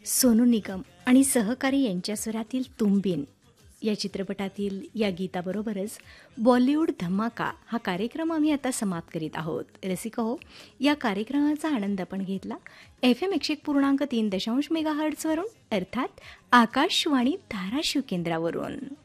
सोनू निगम आणि सहकारी यांच्या स्वरातील तुम बिन या चित्रपटातील या गीताबरोबरच बॉलिवूड धमाका हा कार्यक्रम आम्ही आता समाप्त करीत आहोत. रसिक हो, या कार्यक्रमाचा आनंद आपण घेतला FM 101.3 मेगाहर्ट्झवरून, अर्थात आकाशवाणी धाराशिव केंद्रावरून.